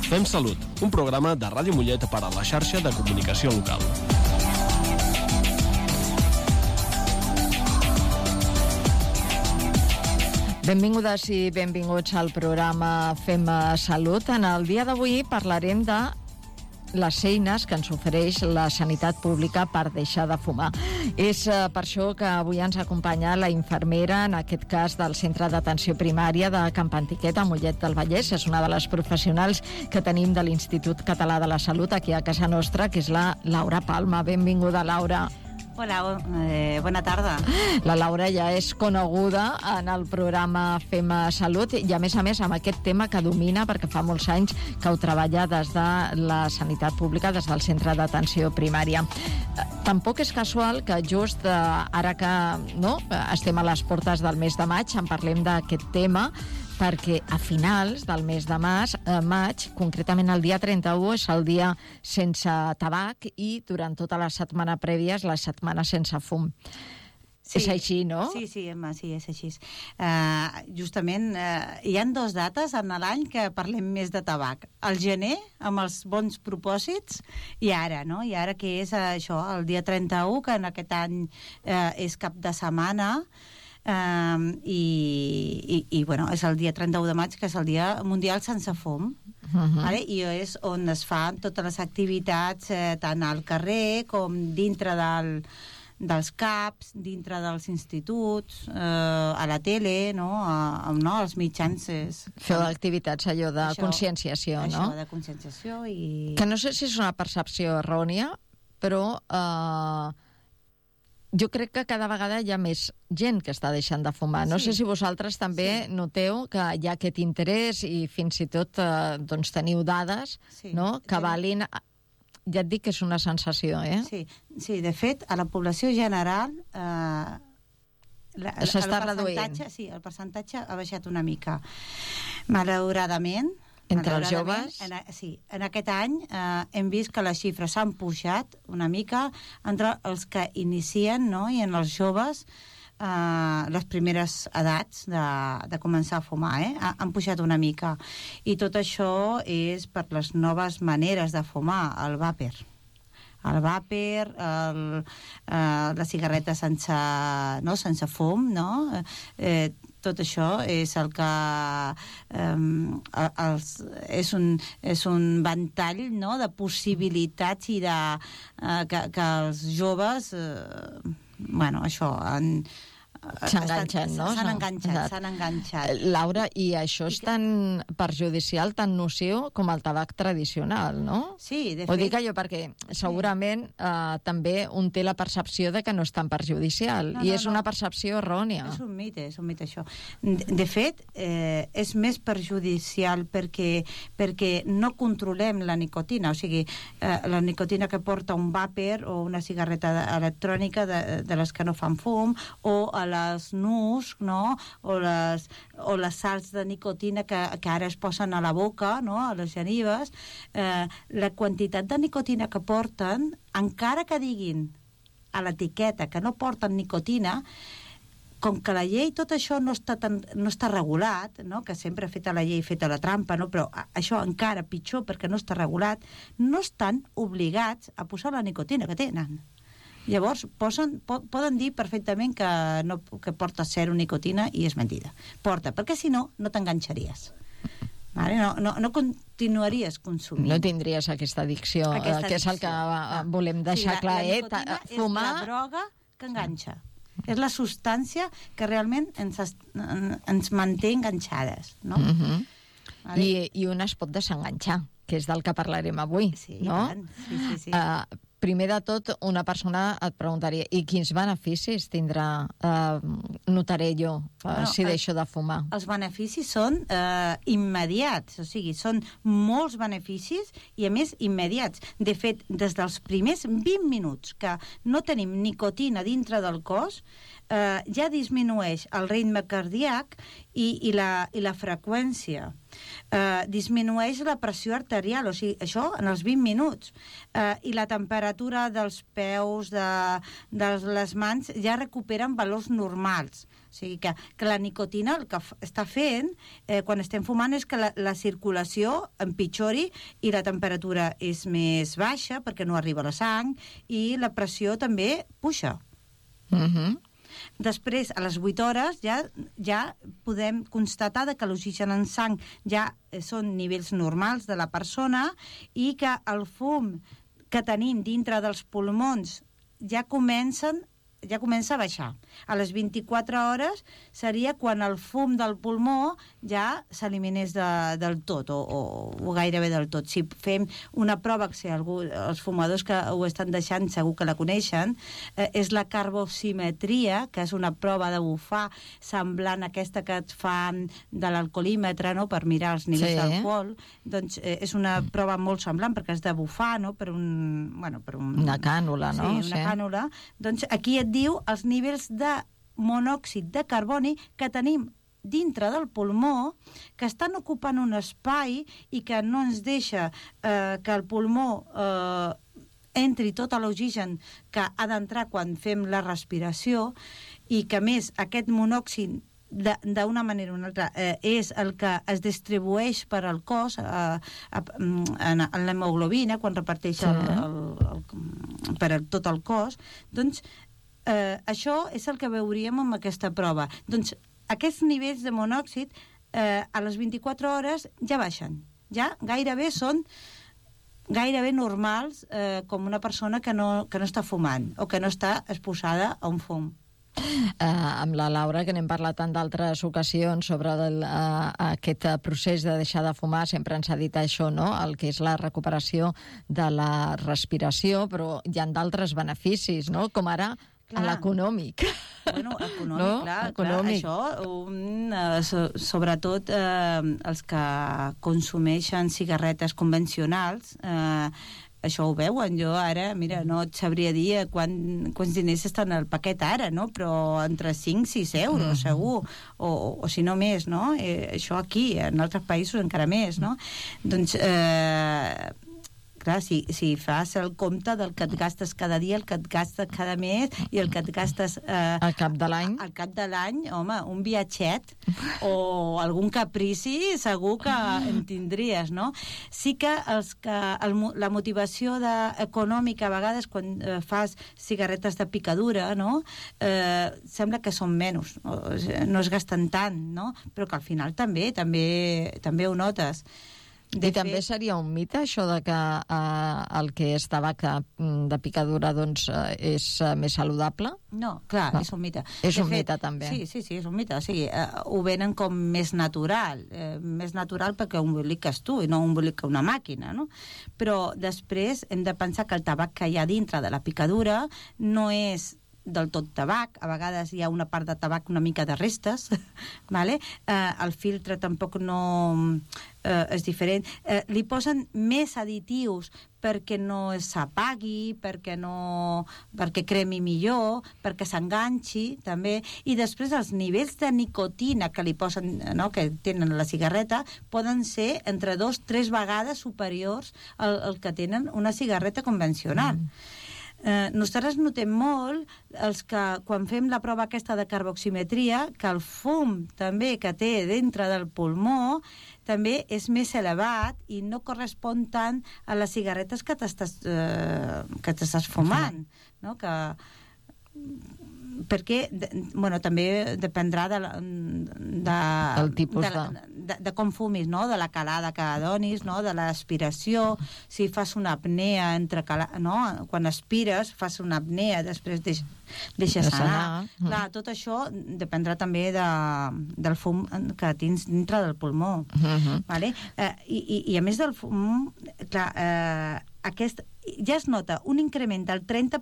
Fem Salut, un programa de Ràdio Mollet per a la xarxa de comunicació local. Benvingudes i benvinguts al programa Fem Salut. En el dia d'avui parlarem de les eines que ens ofereix la sanitat pública per deixar de fumar. És per això que avui ens acompanya la infermera, en aquest cas del Centre d'Atenció Primària de Camp Antiquet, a Mollet del Vallès. És una de les professionals que tenim de l'Institut Català de la Salut aquí a casa nostra, que és la Laura Palma. Benvinguda, Laura. Hola, bona tarda. La Laura ja és coneguda en el programa Fem Salut i, a més, amb aquest tema que domina, perquè fa molts anys que ho treballa des de la sanitat pública, des del Centre d'Atenció Primària. Tampoc és casual que just ara que estem a les portes del mes de maig en parlem d'aquest tema, perquè a finals del mes de maig, concretament el dia 31, és el dia sense tabac i durant tota la setmana prèvia és la setmana sense fum. Sí. És així, no? Sí, Emma, sí, és així. Justament, hi ha dues dates en l'any que parlem més de tabac. El gener, amb els bons propòsits, i ara, no? I ara que és això, el dia 31, que en aquest any és cap de setmana, i bueno, és el dia 31 de maig, que és el dia mundial sense fum. Vale? I és on es fan totes les activitats, tant al carrer com dintre dels CAPs, dintre dels instituts, a la tele, als mitjans. Feu activitats, allò de conscienciació, no? Això de conscienciació i... Que no sé si és una percepció errònia, però jo crec que cada vegada hi ha més gent que està deixant de fumar. No sé si vosaltres també noteu que hi ha aquest interès i fins i tot teniu dades que valin... Ja et dic que és una sensació, Sí, de fet, a la població general s'està reduint. Sí, el percentatge ha baixat una mica. Malauradament, entre els joves? En aquest any hem vist que les xifres s'han pujat una mica entre els que inicien, i en els joves les primeres edats de començar a fumar, han pujat una mica. I tot això és per les noves maneres de fumar, el vàper. El vàper, la cigarreta sense fum, tot això és el que és un ventall de possibilitats i que els joves això s'enganxen, no? S'han enganxat. Laura, i això és tan perjudicial, tan nociu com el tabac tradicional, no? Sí, de fet... Ho dic allò perquè segurament també un té la percepció de que no és tan perjudicial, i és una percepció errònia. És un mite això. De fet, és més perjudicial perquè no controlem la nicotina, o sigui, la nicotina que porta un vàper o una cigarreta electrònica de les que no fan fum, o a les nus, o les sals de nicotina que ara es posen a la boca, a les genives, la quantitat de nicotina que porten, encara que diguin a l'etiqueta que no porten nicotina, com que la llei tot això no està regulat, que sempre ha fet a la llei, feta la trampa, però això encara pitjor perquè no està regulat, no estan obligats a posar la nicotina que tenen. Llavors, poden dir perfectament que porta zero nicotina i és mentida. Porta, perquè si no t'enganxaries. No continuaries consumint. No tindries aquesta addicció, que és el que volem deixar clar. La nicotina fumar... és la droga que enganxa. És la substància que realment ens manté enganxades, no? I un es pot desenganxar, que és del que parlarem avui, no? Sí. Primer de tot, una persona et preguntaria, i quins beneficis tindrà, notaré jo, si deixo de fumar? Els beneficis són immediats, o sigui, són molts beneficis i, a més, immediats. De fet, des dels primers 20 minuts que no tenim nicotina dintre del cos, ja disminueix el ritme cardíac i la freqüència. Disminueix la pressió arterial, o sigui, això en els 20 minuts. I la temperatura dels peus, de les mans, ja recuperen valors normals. O sigui que la nicotina el que està fent quan estem fumant és que la circulació empitjori i la temperatura és més baixa perquè no arriba a la sang i la pressió també puja. Després, a les 8 hores, ja podem constatar que l'oxigen en sang ja són nivells normals de la persona i que el fum que tenim dintre dels pulmons ja comença a baixar. A les 24 hores seria quan el fum del pulmó ja s'eliminés del tot, o gairebé del tot. Si fem una prova, que si els fumadors que ho estan deixant segur que la coneixen, és la carboximetria, que és una prova de bufar semblant a aquesta que et fan de l'alcoholímetre, no?, per mirar els nivells d'alcohol. Doncs és una prova molt semblant, perquè has de bufar, no?, per una cànula, no? Sí, una cànula. Doncs aquí et diu els nivells de monòxid de carboni que tenim dintre del pulmó, que estan ocupant un espai i que no ens deixa que el pulmó entri tot l'oxigen que ha d'entrar quan fem la respiració, i que a més aquest monòxid d'una manera o una altra és el que es distribueix per al cos en l'hemoglobina quan reparteix per tot el cos. Doncs això és el que veuríem amb aquesta prova. Doncs aquests nivells de monòxid a les 24 hores ja baixen. Ja gairebé són normals com una persona que no està fumant o que no està exposada a un fum. Amb la Laura, que n'hem parlat en d'altres ocasions sobre aquest procés de deixar de fumar, sempre ens ha dit això, no?, el que és la recuperació de la respiració, però hi ha d'altres beneficis, no?, com ara l'econòmic. Bueno, econòmic, no? Econòmic. Això, sobretot els que consumeixen cigarretes convencionals, això ho veuen. Jo ara, mira, no et sabria dir quants diners estan al paquet ara, no? Però entre 5 i 6 euros, segur, o si no més, no? Això aquí, en altres països encara més, no? Doncs, clar, si fas el compte del que et gastes cada dia, el que et gastes cada mes i el que et gastes al cap de l'any, home, un viatget o algun caprici segur que en tindries, no? Sí que la motivació econòmica a vegades quan fas cigarretes de picadura, no?, sembla que són menys, no es gasten tant, no? Però que al final també ho notes. També seria un mite, això de que el que és tabac de picadura doncs, és més saludable? No, clar, és un mite. És un mite, també. Sí, és un mite. O sigui, ho venen com més natural perquè ho emboliques tu i no ho embolica una màquina, no? Però després hem de pensar que el tabac que hi ha dintre de la picadura no és del tot tabac, a vegades hi ha una part de tabac una mica de restes, vale? El filtre tampoc no és diferent. Li posen més additius perquè no s'apagui, perquè cremi millor, perquè s'enganxi, també. I després els nivells de nicotina que li posen, no?, que tenen la cigarreta, poden ser entre 2-3 vegades superiors al que tenen una cigarreta convencional. Nosaltres notem molt quan fem la prova aquesta de carboximetria que el fum també que té dintre del pulmó també és més elevat i no correspon tant a les cigarretes que t'estàs fumant, no? Perquè, bueno, també dependrà del tipus de com fumis, no?, de la calada que donis, no?, de l'aspiració, si fas una apnea no?, quan aspires fas una apnea, després deixes anar. Clar, tot això dependrà també del fum que tens dintre del pulmó. Vale? I a més del fum, clar, ja es nota un increment del 30%